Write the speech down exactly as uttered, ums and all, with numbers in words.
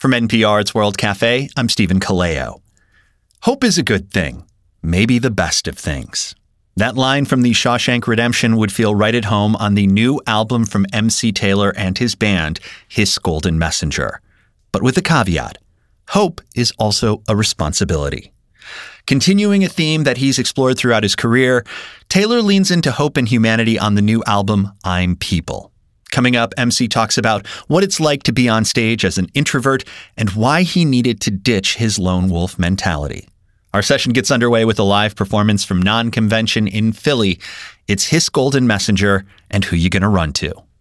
From N P R's World Cafe, I'm Stephen Kaleo. Hope is a good thing, maybe the best of things. That line from The Shawshank Redemption would feel right at home on the new album from M C Taylor and his band, Hiss Golden Messenger. But with a caveat, hope is also a responsibility. Continuing a theme that he's explored throughout his career, Taylor leans into hope and humanity on the new album, I'm People. Coming up, M C talks about what it's like to be on stage as an introvert and why he needed to ditch his lone wolf mentality. Our session gets underway with a live performance from Non-Convention in Philly. It's Hiss Golden Messenger and Who You Gonna Run To?